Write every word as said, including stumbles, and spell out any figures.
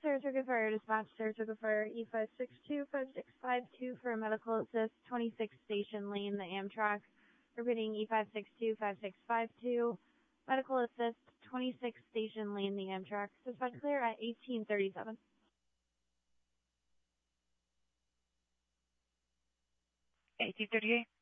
Saratoga Fire Dispatch, Saratoga Fire E five six two five six five two for medical assist, twenty-six Station Lane, the Amtrak. Repeating E five six two five six five two, medical assist, twenty-six Station Lane, the Amtrak. Dispatch clear at eighteen thirty-seven. eighteen thirty-eight.